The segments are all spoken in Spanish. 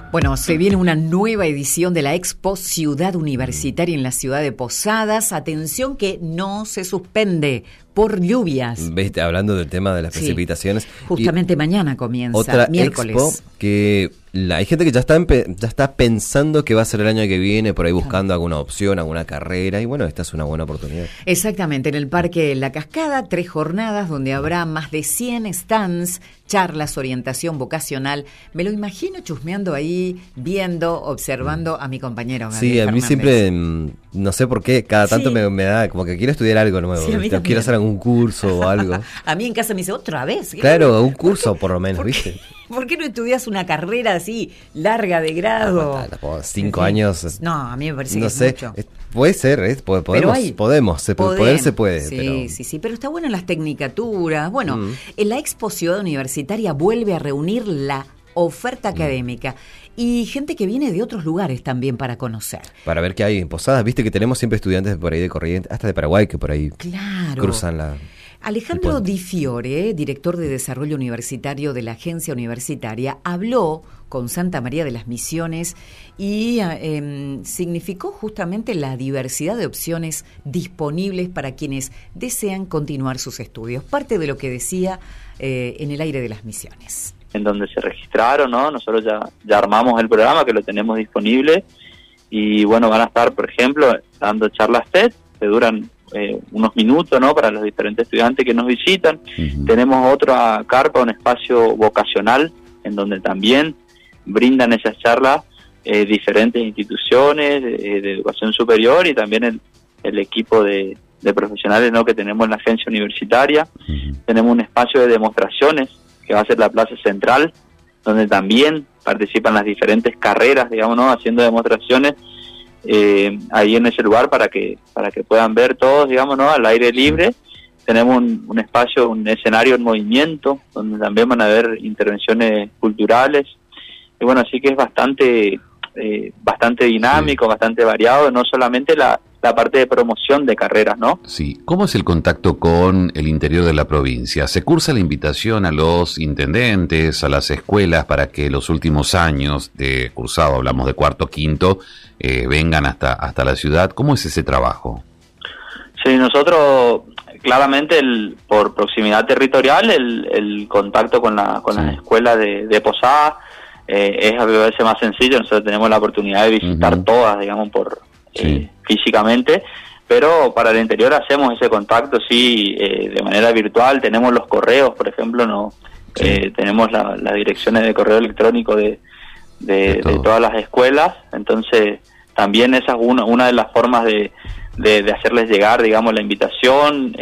Bueno, se viene una nueva edición de la Expo Ciudad Universitaria en la ciudad de Posadas. Atención que no se suspende por lluvias. ¿Viste? Hablando del tema de las precipitaciones. Justamente mañana comienza, otra miércoles. Expo que hay gente que ya está pensando que va a ser el año que viene, por ahí buscando alguna opción, alguna carrera, y bueno, esta es una buena oportunidad. Exactamente, en el Parque La Cascada, 3 jornadas donde habrá más de 100 stands, charlas, orientación vocacional. Me lo imagino chusmeando ahí, viendo, observando a mi compañero Gabriel Sí, a mí Fernández. siempre, no sé por qué, cada tanto me da como que quiero estudiar algo nuevo, Sí, a mí también. quiero hacer algún curso o algo. A mí en casa me dice, ¿otra vez? Claro, un curso por lo menos, ¿viste? ¿Por qué no estudias una carrera así, larga de grado? 5 años. No, a mí me parece no que sé, es mucho. Puede ser, poder se puede. Sí, pero... sí, pero está bueno en las tecnicaturas. Bueno, en la Expo Ciudad Universitaria vuelve a reunir la oferta académica y gente que viene de otros lugares también para conocer. Para ver qué hay en Posadas, viste que tenemos siempre estudiantes por ahí de Corrientes, hasta de Paraguay, que por ahí cruzan la... Alejandro Di Fiore, director de Desarrollo Universitario de la Agencia Universitaria, habló con Santa María de las Misiones y significó justamente la diversidad de opciones disponibles para quienes desean continuar sus estudios. Parte de lo que decía en el aire de las Misiones. En donde se registraron, ¿no? Nosotros ya armamos el programa, que lo tenemos disponible, y bueno, van a estar, por ejemplo, dando charlas TED, que duran unos minutos, ¿no?, para los diferentes estudiantes que nos visitan. Tenemos otra carpa, un espacio vocacional, en donde también brindan esas charlas diferentes instituciones de educación superior y también el equipo de profesionales, ¿no?, que tenemos en la agencia universitaria. Tenemos un espacio de demostraciones que va a ser la plaza central, donde también participan las diferentes carreras, digamos, ¿no?, haciendo demostraciones ahí en ese lugar para que puedan ver todos, digamos, ¿no?, al aire libre. Tenemos un espacio, un escenario en movimiento, donde también van a haber intervenciones culturales. Y bueno, así que es bastante dinámico, bastante variado, no solamente la parte de promoción de carreras, ¿no? Sí. ¿Cómo es el contacto con el interior de la provincia? ¿Se cursa la invitación a los intendentes, a las escuelas, para que los últimos años de cursado, hablamos de cuarto, quinto, vengan hasta la ciudad? ¿Cómo es ese trabajo? Sí, nosotros, claramente, por proximidad territorial, el contacto con las escuelas de Posadas es a veces más sencillo. Nosotros tenemos la oportunidad de visitar todas, digamos, físicamente, pero para el interior hacemos ese contacto, de manera virtual. Tenemos los correos, por ejemplo, tenemos las direcciones de correo electrónico de todas las escuelas. Entonces también esa es una de las formas de hacerles llegar, digamos, la invitación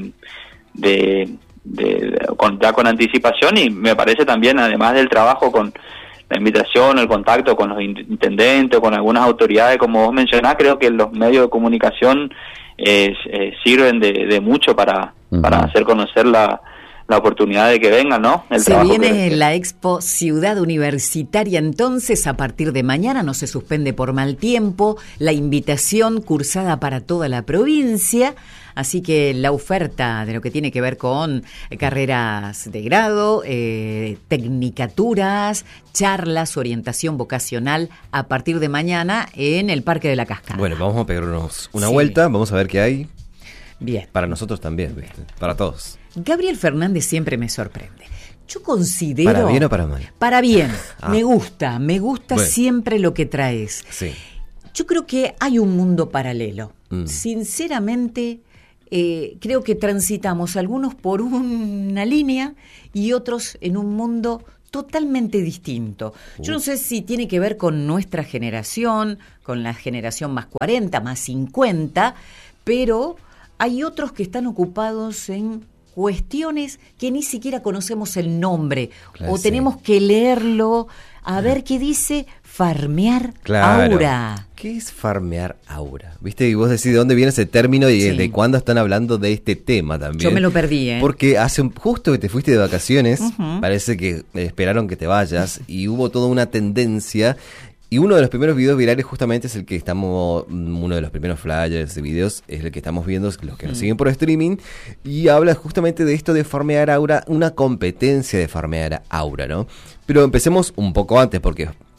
ya con anticipación. Y me parece también, además del trabajo con la invitación, el contacto con los intendentes, con algunas autoridades, como vos mencionás, creo que los medios de comunicación sirven de mucho para hacer conocer la oportunidad de que vengan, ¿no? Se viene la Expo Ciudad Universitaria, entonces, a partir de mañana, no se suspende por mal tiempo, la invitación cursada para toda la provincia. Así que la oferta de lo que tiene que ver con carreras de grado, tecnicaturas, charlas, orientación vocacional, a partir de mañana en el Parque de la Cascada. Bueno, vamos a pegarnos una vuelta, vamos a ver qué hay. Bien. Para nosotros también, ¿viste? Para todos. Gabriel Fernández siempre me sorprende. Yo considero... ¿Para bien o para mal? Para bien. Me gusta bueno, siempre lo que traes. Sí. Yo creo que hay un mundo paralelo. Sinceramente... creo que transitamos algunos por una línea y otros en un mundo totalmente distinto. Yo no sé si tiene que ver con nuestra generación, con la generación más 40, más 50, pero hay otros que están ocupados en cuestiones que ni siquiera conocemos el nombre, o tenemos que leerlo a ver qué dice farmear aura. ¿Qué es farmear aura? ¿Viste? Y vos decís de dónde viene ese término y de cuándo están hablando de este tema también. Yo me lo perdí, Porque justo que te fuiste de vacaciones, parece que esperaron que te vayas y hubo toda una tendencia. Y uno de los primeros videos virales justamente es el que uno de los primeros flyers de videos es el que estamos viendo, los que nos siguen por streaming, y habla justamente de esto de farmear aura, una competencia de farmear aura, ¿no? Pero empecemos un poco antes, porque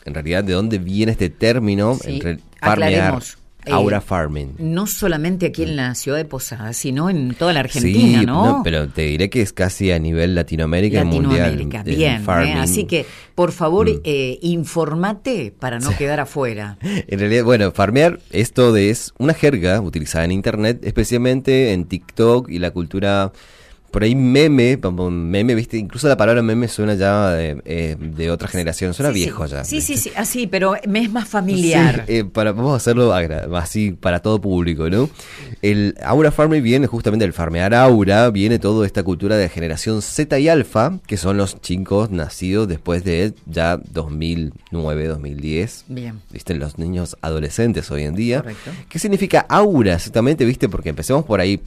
en realidad de dónde viene este término, Sí, farmear, aclaremos. aura farming. No solamente aquí en la ciudad de Posadas, sino en toda la Argentina, Sí, ¿no? pero te diré que es casi a nivel Latinoamérica y mundial. Bien, farming. así que por favor informate para no quedar afuera. En realidad, bueno, farmear es una jerga utilizada en internet, especialmente en TikTok y la cultura, por ahí meme, viste, incluso la palabra meme suena ya de otra generación, suena viejo ya. Sí, así, pero me es más familiar. Sí, vamos a hacerlo así para todo público, ¿no? El aura farming viene justamente del farmear aura, viene toda esta cultura de generación Z y alfa, que son los chicos nacidos después de ya 2009, 2010. Bien. ¿Viste? Los niños adolescentes hoy en día. Correcto. ¿Qué significa aura exactamente, viste? Porque empecemos por ahí.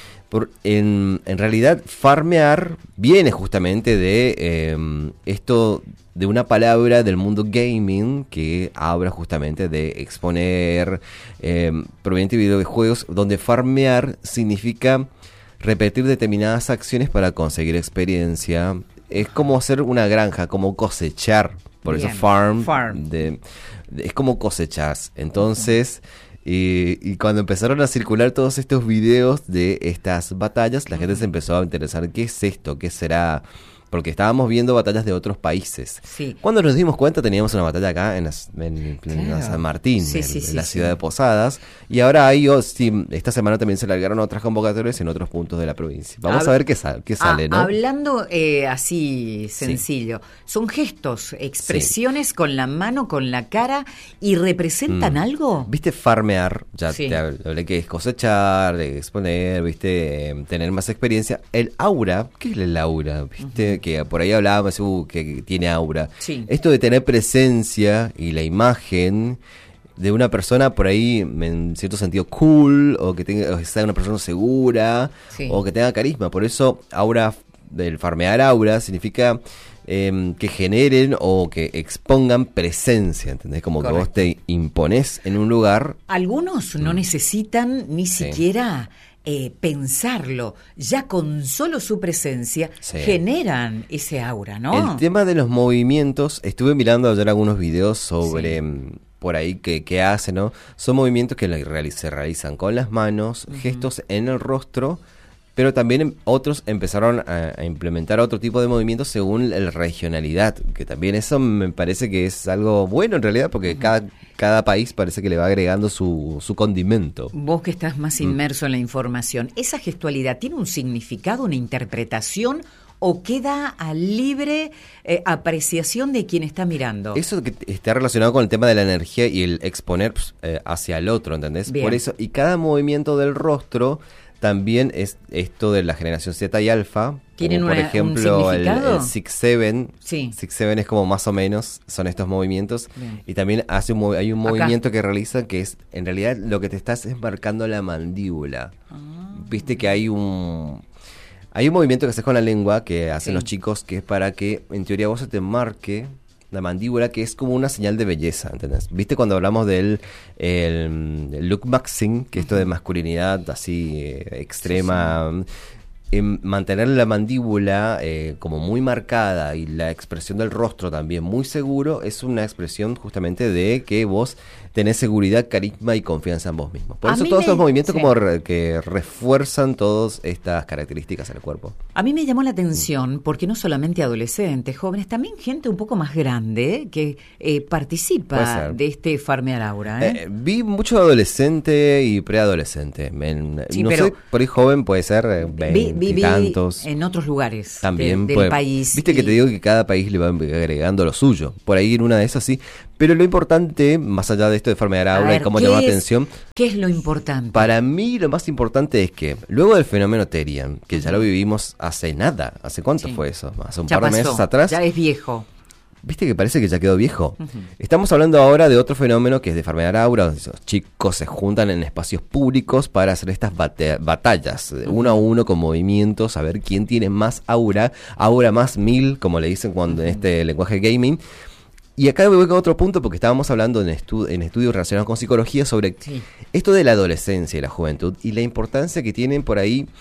En realidad, farmear viene justamente de esto, de una palabra del mundo gaming que habla justamente de exponer, proveniente de videojuegos, donde farmear significa repetir determinadas acciones para conseguir experiencia. Es como hacer una granja, como cosechar, por Bien. eso farm. Farm. Es como cosechas. Entonces... Y cuando empezaron a circular todos estos videos de estas batallas, la gente se empezó a interesar, ¿qué es esto? ¿Qué será? Porque estábamos viendo batallas de otros países. Sí. Cuando nos dimos cuenta teníamos una batalla acá en Claro. San Martín, Sí, en la ciudad de Posadas. Y ahora hay, esta semana también se largaron otras convocatorias en otros puntos de la provincia. Vamos a ver qué sale, ¿no? Hablando así sencillo, son gestos, expresiones con la mano, con la cara, y representan algo. ¿Viste farmear? Ya Sí. te hablé que es cosechar, exponer, ¿viste? Tener más experiencia. El aura, ¿qué es el aura? ¿Viste? Que por ahí hablábamos, que tiene aura. Sí. Esto de tener presencia y la imagen de una persona por ahí en cierto sentido cool, o que sea una persona segura, Sí. o que tenga carisma. Por eso aura, del farmear aura, significa que generen o que expongan presencia, ¿entendés? Como Correcto. que vos te imponés en un lugar. Algunos no necesitan ni siquiera pensarlo, ya con solo su presencia Sí. generan ese aura, ¿no? El tema de los movimientos, estuve mirando ayer algunos videos sobre por ahí que hacen, ¿no? Son movimientos que se realizan con las manos, gestos en el rostro, pero también otros empezaron a implementar otro tipo de movimientos según la regionalidad, que también eso me parece que es algo bueno en realidad, porque cada país parece que le va agregando su condimento. Vos que estás más inmerso en la información, ¿esa gestualidad tiene un significado, una interpretación, o queda a libre apreciación de quien está mirando? Eso que está relacionado con el tema de la energía y el exponer hacia el otro, ¿entendés? Bien. Por eso, y cada movimiento del rostro también es esto de la generación Z y alfa. ¿Tienen como por un ejemplo el significado? 6-7. Sí. 6-7 es como más o menos, son estos movimientos. Bien. Y también hay un Acá. movimiento que realiza que es, en realidad lo que te estás es marcando la mandíbula. Viste que hay un movimiento que haces con la lengua que hacen los chicos, que es para que en teoría vos se te marque la mandíbula, que es como una señal de belleza, ¿entendés? ¿Viste cuando hablamos del look maxing, que esto de masculinidad así extrema? Mantener la mandíbula como muy marcada y la expresión del rostro también muy seguro, es una expresión justamente de que vos tenés seguridad, carisma y confianza en vos mismo. Por A eso mí todos estos movimientos sí. como que refuerzan todas estas características en el cuerpo. A mí me llamó la atención porque no solamente adolescentes, jóvenes, también gente un poco más grande que Puede participa ser. de este farmear aura. Vi mucho adolescente y preadolescente. Sí, no pero sé, por ahí joven puede ser Vi tantos. en otros lugares También del puede- país. Viste que te digo que cada país le va agregando lo suyo. Por ahí en una de esas sí. Pero lo importante, más allá de esto de farmear A aura ver, y cómo ¿qué llamar es- atención, ¿Qué es lo importante? para mí lo más importante es que luego del fenómeno Terian, que ya lo vivimos hace nada, ¿hace cuánto Sí. fue eso? Hace un Ya par de pasó, meses atrás. ya es viejo. ¿Viste que parece que ya quedó viejo? Estamos hablando ahora de otro fenómeno que es de farmear aura, donde los chicos se juntan en espacios públicos para hacer estas batallas, uno a uno con movimientos, a ver quién tiene más aura más 1000, como le dicen cuando en este lenguaje gaming. Y acá me voy con otro punto porque estábamos hablando en estudios relacionados con psicología sobre Sí. esto de la adolescencia y la juventud y la importancia que tienen por ahí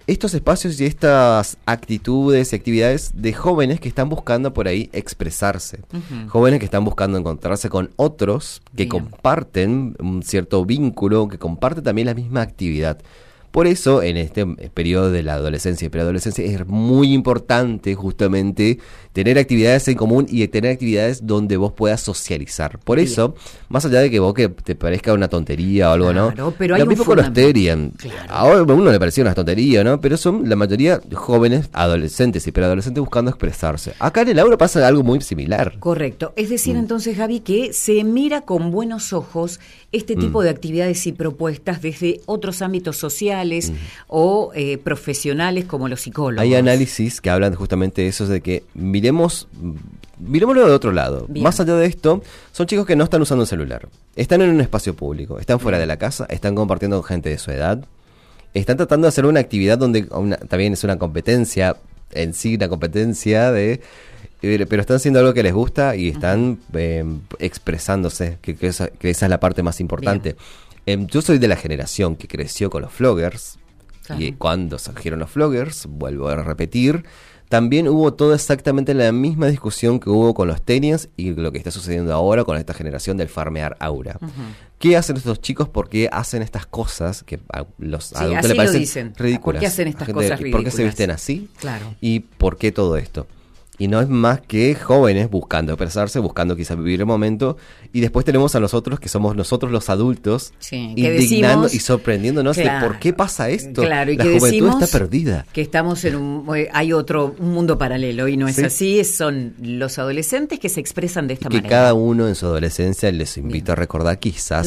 estos espacios y estas actitudes y actividades de jóvenes que están buscando por ahí expresarse. Jóvenes que están buscando encontrarse con otros que comparten un cierto vínculo, que comparten también la misma actividad. Por eso, en este periodo de la adolescencia y preadolescencia, es muy importante justamente tener actividades en común y tener actividades donde vos puedas socializar. Por eso, más allá de que vos que te parezca una tontería o algo, ¿no? Pero hay lo mismo con los Terian. Ahora a uno le parecía una tontería, ¿no? Pero son la mayoría jóvenes, adolescentes y preadolescentes buscando expresarse. Acá en el aula pasa algo muy similar. Correcto. Es decir, entonces, Javi, que se mira con buenos ojos este tipo de actividades y propuestas desde otros ámbitos sociales o profesionales como los psicólogos. Hay análisis que hablan justamente de eso, de que miremoslo de otro lado. Bien. Más allá de esto, son chicos que no están usando un celular. Están en un espacio público, están fuera de la casa, están compartiendo con gente de su edad, están tratando de hacer una actividad donde también es una competencia en sí, una competencia pero están haciendo algo que les gusta y están expresándose, que esa es la parte más importante. Yo soy de la generación que creció con los floggers, y cuando surgieron los floggers, vuelvo a repetir, también hubo toda exactamente la misma discusión que hubo con los Terians y lo que está sucediendo ahora con esta generación del farmear aura. ¿Qué hacen estos chicos? ¿Por qué hacen estas cosas que a los adultos les parecen ridículas? ¿Por qué hacen estas cosas ridículas? ¿Por qué se visten así? Claro. ¿Y por qué todo esto? Y no es más que jóvenes buscando expresarse, buscando quizás vivir el momento. Y después tenemos a nosotros, que somos nosotros los adultos, indignando decimos, y sorprendiéndonos de por qué pasa esto. Claro, y la que juventud está perdida. Que estamos en hay un mundo paralelo y no es así. Son los adolescentes que se expresan de esta manera. Que cada uno en su adolescencia, les invito a recordar, quizás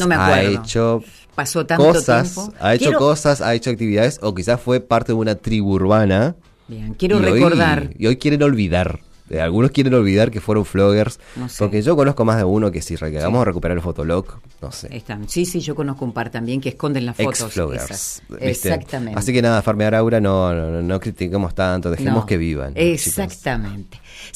pasó tanto cosas, tiempo. Ha hecho actividades, o quizás fue parte de una tribu urbana. Bien, quiero recordar. Y hoy quieren olvidar. Algunos quieren olvidar que fueron floggers. No sé. Porque yo conozco más de uno que si vamos a recuperar el fotolog, no sé. Sí, yo conozco un par también que esconden las fotos. Ex-floggers. Exactamente. Así que nada, farmear aura no critiquemos tanto, dejemos que vivan. Exactamente.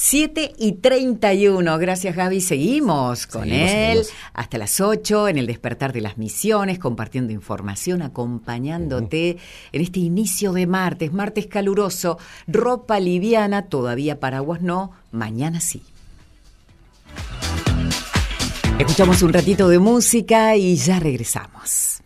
7:31. Gracias, Gaby. Seguimos con él hasta las 8 en el Despertar de las Misiones, compartiendo información, acompañándote en este inicio de martes caluroso, ropa liviana, todavía paraguas no, mañana sí. Escuchamos un ratito de música y ya regresamos.